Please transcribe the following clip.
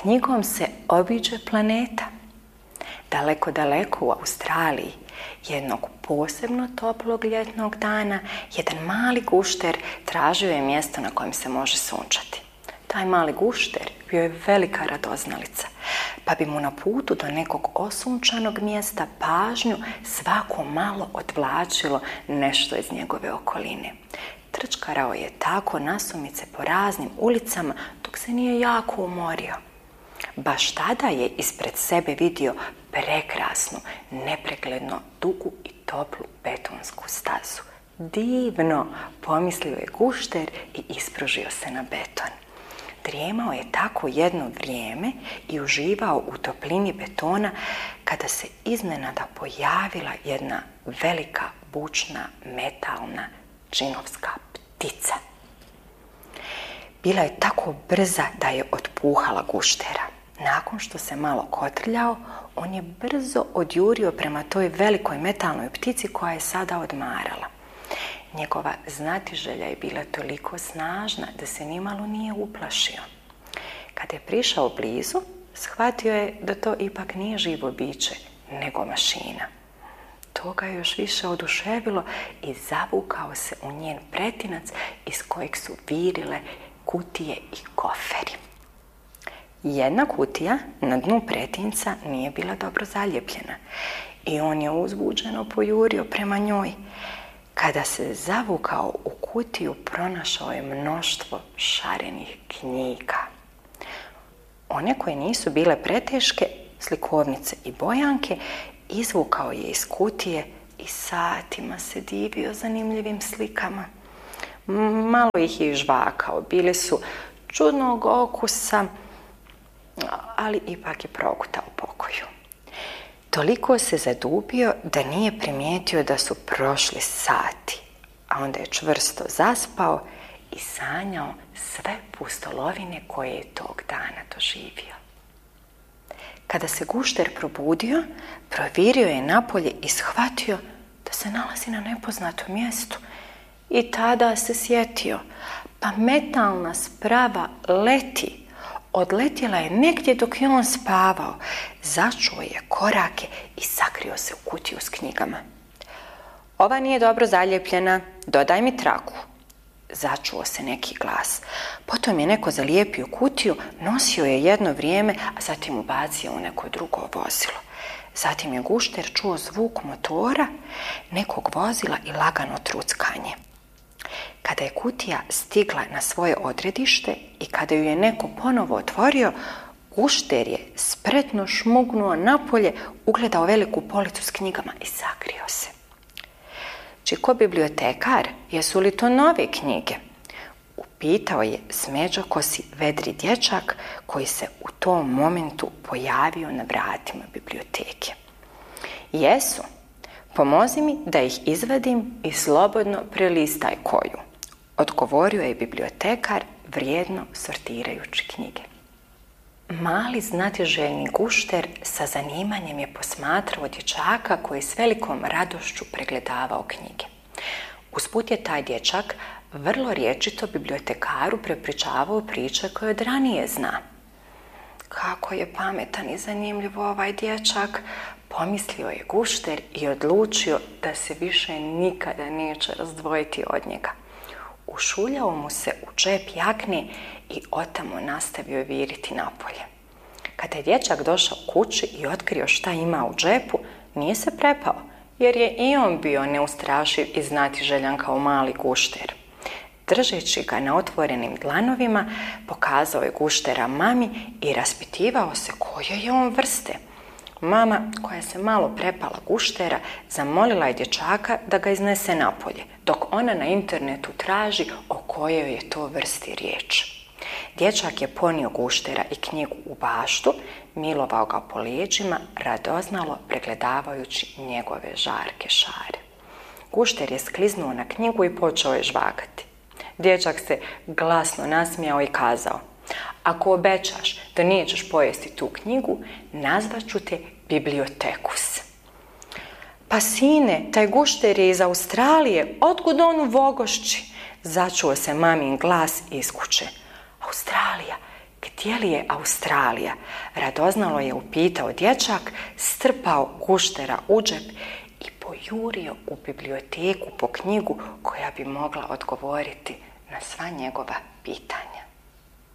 knjigom se obiđe planeta. Daleko, daleko u Australiji, jednog posebno toplog ljetnog dana, jedan mali gušter tražio je mjesto na kojem se može sunčati. Taj mali gušter bio je velika radoznalica, pa bi mu na putu do nekog osunčanog mjesta pažnju svako malo odvlačilo nešto iz njegove okoline. Trčkarao je tako nasumice po raznim ulicama dok se nije jako umorio. Baš tada je ispred sebe vidio prekrasnu, nepregledno dugu i toplu betonsku stazu. Divno, pomislio je gušter i ispružio se na beton. Drijemao je tako jedno vrijeme i uživao u toplini betona kada se iznenada pojavila jedna velika, bučna, metalna, džinovska ptica. Bila je tako brza da je otpuhala guštera. Nakon što se malo kotrljao, on je brzo odjurio prema toj velikoj metalnoj ptici koja je sada odmarala. Njegova znatiželja je bila toliko snažna da se nimalo nije uplašio. Kada je prišao blizu, shvatio je da to ipak nije živo biće, nego mašina. To ga je još više oduševilo i zavukao se u njen pretinac iz kojeg su virile kutije i koferi. Jedna kutija na dnu pretinca nije bila dobro zalijepljena i on je uzbuđeno pojurio prema njoj. Kada se zavukao u kutiju, pronašao je mnoštvo šarenih knjiga. One koje nisu bile preteške, slikovnice i bojanke, izvukao je iz kutije i satima se divio zanimljivim slikama. Malo ih je žvakao, bili su čudnog okusa, ali ipak je progutao pokoju. Toliko se zadubio da nije primijetio da su prošli sati, a onda je čvrsto zaspao i sanjao sve pustolovine koje je tog dana doživio. Kada se gušter probudio, provirio je napolje i shvatio da se nalazi na nepoznatom mjestu. I tada se sjetio, pa metalna sprava leti. Odletjela je negdje dok je on spavao, začuo je korake i sakrio se u kutiju s knjigama. Ova nije dobro zalijepljena, dodaj mi traku. Začuo se neki glas. Potom je neko zalijepio kutiju, nosio je jedno vrijeme, a zatim ubacio u neko drugo vozilo. Zatim je gušter čuo zvuk motora, nekog vozila i lagano truckanje. Kada je kutija stigla na svoje odredište i kada ju je neko ponovo otvorio, gušter je spretno šmugnuo napolje, ugledao veliku policu s knjigama i sakrio se. Čiko bibliotekar, jesu li to nove knjige? Upitao je smeđokosi vedri dječak koji se u tom momentu pojavio na vratima biblioteke. Jesu. Pomozi mi da ih izvadim i slobodno prelistaj koju, odgovorio je bibliotekar vrijedno sortirajući knjige. Mali znatiželjni gušter sa zanimanjem je posmatrao dječaka koji s velikom radošću pregledavao knjige. Usput je taj dječak vrlo rječito bibliotekaru prepričavao priče koje od ranije zna. Kako je pametan i zanimljiv ovaj dječak, pomislio je gušter i odlučio da se više nikada neće razdvojiti od njega. Ušuljao mu se u džep jakne i otamo nastavio viriti napolje. Kada je dječak došao kući i otkrio šta ima u džepu, nije se prepao, jer je i on bio neustrašiv i znatiželjan kao mali gušter. Držeći ga na otvorenim dlanovima, pokazao je guštera mami i raspitivao se koje je on vrste. Mama, koja se malo prepala guštera, zamolila je dječaka da ga iznese napolje, dok ona na internetu traži o kojoj je to vrsti riječ. Dječak je ponio guštera i knjigu u baštu, milovao ga po leđima, radoznalo pregledavajući njegove žarke šare. Gušter je skliznuo na knjigu i počeo je žvakati. Dječak se glasno nasmijao i kazao: ako obećaš da nećeš pojesti tu knjigu, nazvat ću te bibliotekus. Pa sine, taj gušter je iz Australije, otkud on u Vogošći? Začuo se mamin glas iz kuće. Australija, gdje li je Australija? Radoznalo je upitao dječak, strpao guštera u džep i pojurio u biblioteku po knjigu koja bi mogla odgovoriti na sva njegova pitanja.